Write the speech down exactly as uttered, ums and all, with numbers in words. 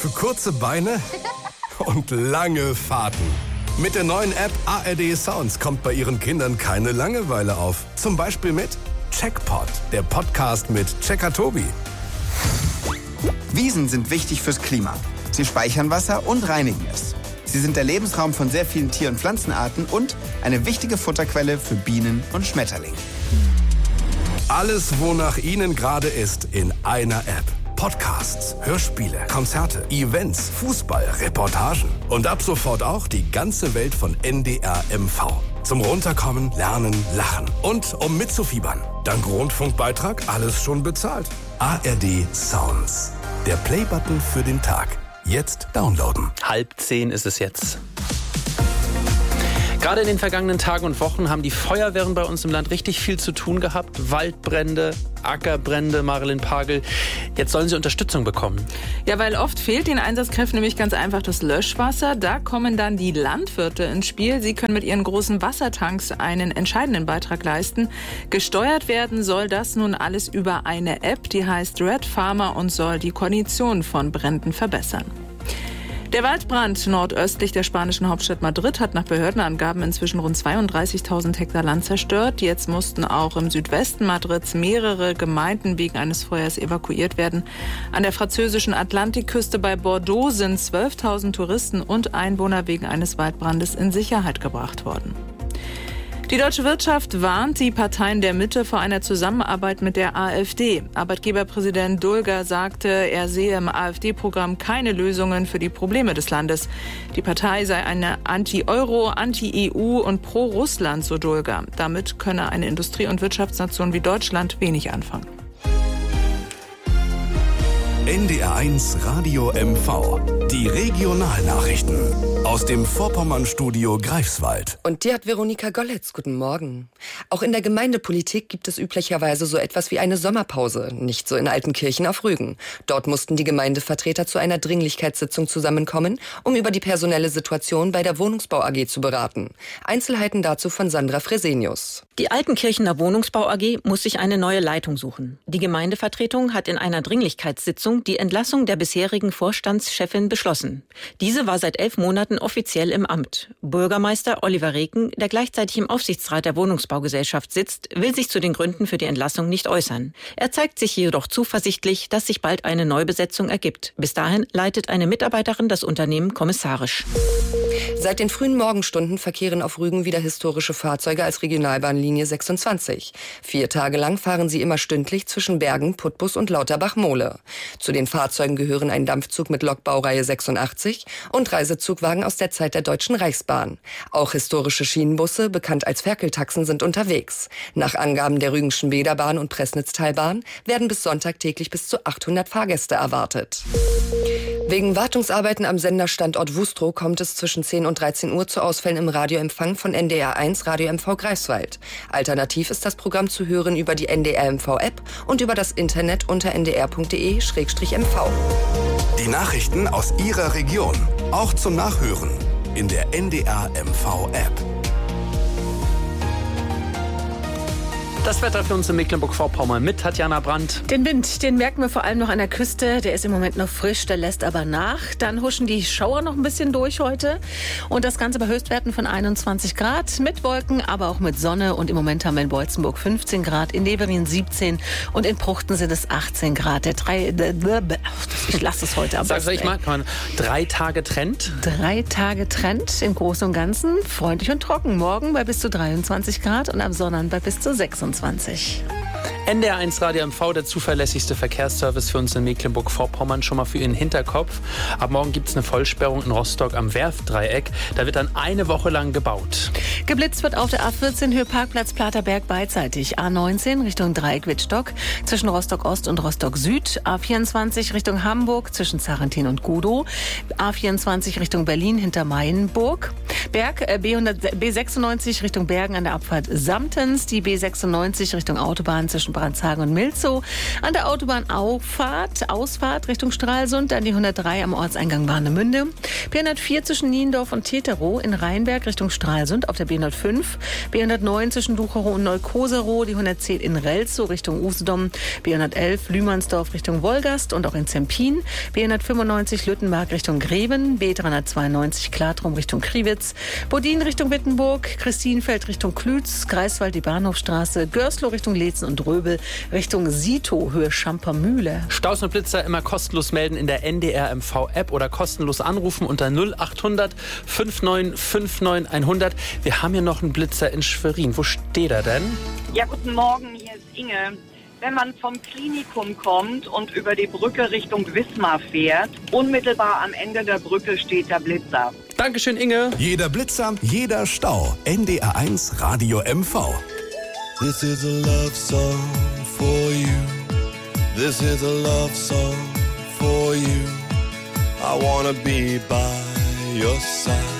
Für kurze Beine und lange Fahrten. Mit der neuen App A R D Sounds kommt bei Ihren Kindern keine Langeweile auf. Zum Beispiel mit Checkpot, der Podcast mit Checker Tobi. Wiesen sind wichtig fürs Klima. Sie speichern Wasser und reinigen es. Sie sind der Lebensraum von sehr vielen Tier- und Pflanzenarten und eine wichtige Futterquelle für Bienen und Schmetterlinge. Alles, wonach Ihnen gerade ist, in einer App. Podcasts, Hörspiele, Konzerte, Events, Fußball, Reportagen und ab sofort auch die ganze Welt von N D R M V. Zum Runterkommen, Lernen, Lachen und um mitzufiebern. Dank Rundfunkbeitrag alles schon bezahlt. A R D Sounds. Der Playbutton für den Tag. Jetzt downloaden. Halb zehn ist es jetzt. Gerade in den vergangenen Tagen und Wochen haben die Feuerwehren bei uns im Land richtig viel zu tun gehabt. Waldbrände, Ackerbrände, Marilyn Pagel. Jetzt sollen sie Unterstützung bekommen. Ja, weil oft fehlt den Einsatzkräften nämlich ganz einfach das Löschwasser. Da kommen dann die Landwirte ins Spiel. Sie können mit ihren großen Wassertanks einen entscheidenden Beitrag leisten. Gesteuert werden soll das nun alles über eine App, die heißt Red Farmer und soll die Koordination von Bränden verbessern. Der Waldbrand nordöstlich der spanischen Hauptstadt Madrid hat nach Behördenangaben inzwischen rund zweiunddreißigtausend Hektar Land zerstört. Jetzt mussten auch im Südwesten Madrids mehrere Gemeinden wegen eines Feuers evakuiert werden. An der französischen Atlantikküste bei Bordeaux sind zwölftausend Touristen und Einwohner wegen eines Waldbrandes in Sicherheit gebracht worden. Die deutsche Wirtschaft warnt die Parteien der Mitte vor einer Zusammenarbeit mit der AfD. Arbeitgeberpräsident Dulger sagte, er sehe im AfD-Programm keine Lösungen für die Probleme des Landes. Die Partei sei eine Anti-Euro, Anti-E U und Pro-Russland, so Dulger. Damit könne eine Industrie- und Wirtschaftsnation wie Deutschland wenig anfangen. N D R eins Radio M V. Die Regionalnachrichten aus dem Vorpommernstudio Greifswald. Und die hat Veronika Golletz. Guten Morgen. Auch in der Gemeindepolitik gibt es üblicherweise so etwas wie eine Sommerpause. Nicht so in Altenkirchen auf Rügen. Dort mussten die Gemeindevertreter zu einer Dringlichkeitssitzung zusammenkommen, um über die personelle Situation bei der Wohnungsbau A G zu beraten. Einzelheiten dazu von Sandra Fresenius. Die Altenkirchener Wohnungsbau A G muss sich eine neue Leitung suchen. Die Gemeindevertretung hat in einer Dringlichkeitssitzung die Entlassung der bisherigen Vorstandschefin beschlossen. Diese war seit elf Monaten offiziell im Amt. Bürgermeister Oliver Reken, der gleichzeitig im Aufsichtsrat der Wohnungsbaugesellschaft sitzt, will sich zu den Gründen für die Entlassung nicht äußern. Er zeigt sich jedoch zuversichtlich, dass sich bald eine Neubesetzung ergibt. Bis dahin leitet eine Mitarbeiterin das Unternehmen kommissarisch. Seit den frühen Morgenstunden verkehren auf Rügen wieder historische Fahrzeuge als Regionalbahnlinie sechsundzwanzig. Vier Tage lang fahren sie immer stündlich zwischen Bergen, Putbus und Lauterbach-Mohle. Zu den Fahrzeugen gehören ein Dampfzug mit Lokbaureihe sechsundachtzig und Reisezugwagen aus der Zeit der Deutschen Reichsbahn. Auch historische Schienenbusse, bekannt als Ferkeltaxen, sind unterwegs. Nach Angaben der Rügenschen Bäderbahn und Pressnitztalbahn werden bis Sonntag täglich bis zu achthundert Fahrgäste erwartet. Wegen Wartungsarbeiten am Senderstandort Wustrow kommt es zwischen zehn und dreizehn Uhr zu Ausfällen im Radioempfang von N D R eins Radio M V Greifswald. Alternativ ist das Programm zu hören über die N D R M V App und über das Internet unter n d r punkt d e slash m v. Die Nachrichten aus Ihrer Region, auch zum Nachhören in der N D R M V App. Das Wetter für uns in Mecklenburg-Vorpommern mit Tatjana Brandt. Den Wind, den merken wir vor allem noch an der Küste. Der ist im Moment noch frisch, der lässt aber nach. Dann huschen die Schauer noch ein bisschen durch heute. Und das Ganze bei Höchstwerten von einundzwanzig Grad. Mit Wolken, aber auch mit Sonne. Und im Moment haben wir in Beutzenburg fünfzehn Grad, in Leverin siebzehn und in Pruchten sind es achtzehn Grad. Der drei, ich lasse es heute am besten. Sag ich mal, kann man drei Tage Trend? Drei Tage Trend im Großen und Ganzen. Freundlich und trocken. Morgen bei bis zu dreiundzwanzig Grad und am Sonnabend bei bis zu sechsundzwanzig. N D R eins Radio M V, der zuverlässigste Verkehrsservice für uns in Mecklenburg-Vorpommern, schon mal für Ihren Hinterkopf. Ab morgen gibt es eine Vollsperrung in Rostock am Werftdreieck. Da wird dann eine Woche lang gebaut. Geblitzt wird auf der A vierzehn Höhe Parkplatz Platerberg beidseitig. A neunzehn Richtung Dreieck-Wittstock zwischen Rostock-Ost und Rostock-Süd. A vierundzwanzig Richtung Hamburg zwischen Zarentin und Gudow. A vierundzwanzig Richtung Berlin hinter Mayenburg. Berg, äh, B sechsundneunzig Richtung Bergen an der Abfahrt Samtens. Die B sechsundneunzig Richtung Autobahn zwischen zwischen Brandshagen und Milzow. An der Autobahnauffahrt, Ausfahrt Richtung Stralsund, dann die hundertdrei am Ortseingang Warnemünde. B hundertvier zwischen Niendorf und Teterow, in Rheinberg Richtung Stralsund auf der B hundertfünf. B hundertneun zwischen Ducherow und Neukoserow, die hundertzehn in Relzow Richtung Usedom. B hundertelf Lühmannsdorf Richtung Wolgast und auch in Zempin. B hundertfünfundneunzig Lüttenberg Richtung Greven. B dreihundertzweiundneunzig Klatrum Richtung Kriwitz. Bodin Richtung Wittenburg. Christienfeld Richtung Klütz. Greifswald die Bahnhofstraße. Görslow Richtung Leetzen und Röbel Richtung Sito, Höhe Schampermühle. Staus und Blitzer immer kostenlos melden in der N D R M V-App oder kostenlos anrufen unter null achthundert neunundfünfzig neunundfünfzig hundert. Wir haben hier noch einen Blitzer in Schwerin. Wo steht er denn? Ja, guten Morgen, hier ist Inge. Wenn man vom Klinikum kommt und über die Brücke Richtung Wismar fährt, unmittelbar am Ende der Brücke steht der Blitzer. Dankeschön, Inge. Jeder Blitzer, jeder Stau. N D R eins Radio M V. This is a love song for you. This is a love song for you. I wanna be by your side.